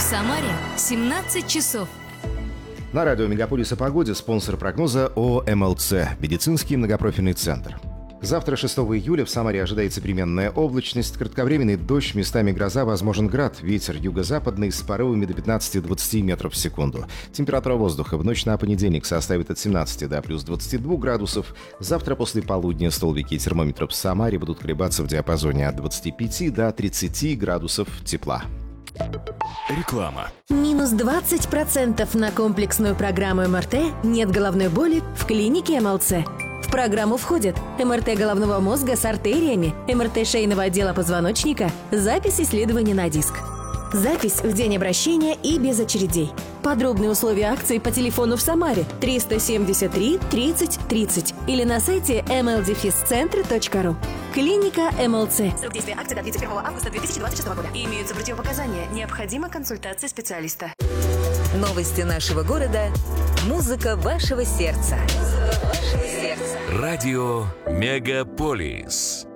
Самаре 17 часов. На радио «Мегаполис» о погоде спонсор прогноза ООО МЛЦ «Медицинский многопрофильный центр». Завтра, 6 июля, в Самаре ожидается переменная облачность, кратковременный дождь, местами гроза, возможен град, ветер юго-западный с порывами до 15-20 метров в секунду. Температура воздуха в ночь на понедельник составит от 17 до плюс 22 градусов. Завтра после полудня столбики термометров в Самаре будут колебаться в диапазоне от 25 до 30 градусов тепла. Реклама. Минус 20% на комплексную программу МРТ «Нет головной боли» в клинике МЛЦ. В программу входят МРТ головного мозга с артериями, МРТ шейного отдела позвоночника, запись исследования на диск. Запись в день обращения и без очередей. Подробные условия акции по телефону в Самаре 373 30 30 или на сайте mldefiscentre.ru. Клиника МЛЦ. Срок действия акции до 31 августа 2026 года. Имеются противопоказания. Необходима консультация специалиста. Новости нашего города. Музыка вашего сердца. Радио «Мегаполис».